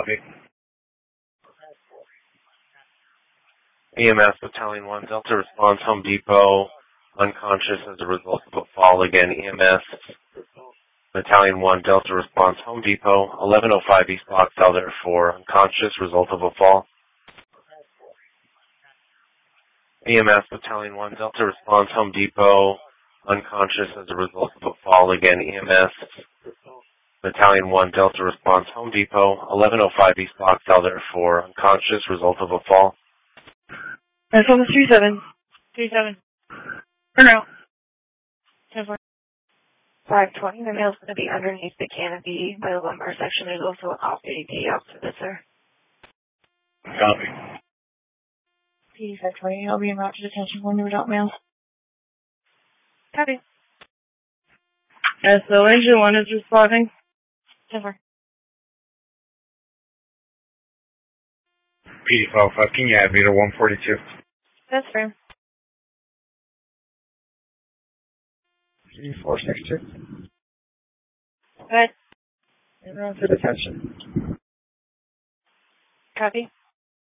Copy. EMS Battalion 1, Delta response, Home Depot, unconscious as a result of a fall. Again, EMS Battalion 1, Delta response, Home Depot, 1105 East Block, Delta 4, unconscious, result of a fall. EMS Battalion 1, Delta response, Home Depot, unconscious as a result of a fall. Again, EMS Battalion 1, Delta response, Home Depot, 1105 East Block, Delta 4, unconscious, result of a fall. That's on the 37. 37. For now. 520, the mail's going to be underneath the canopy by the lumbar section. There's also a copy PD up to this, sir. Copy. PD 520, I'll be en route to detention when you without mail. Copy. So engine 1 is responding. Over. PD 505, can you add me to 142? That's fair. PD 462. Good. En route to detention. Copy.